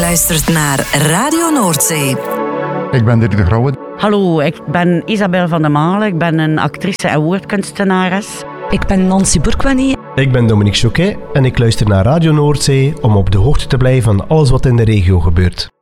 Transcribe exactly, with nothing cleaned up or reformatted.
luistert naar Radio Noordzee. Ik ben Dirk de Grauwe. Hallo, ik ben Isabel van der Malen. Ik ben een actrice en woordkunstenares. Ik ben Nancy Bourkwani. Ik ben Dominique Choquet en ik luister naar Radio Noordzee om op de hoogte te blijven van alles wat in de regio gebeurt.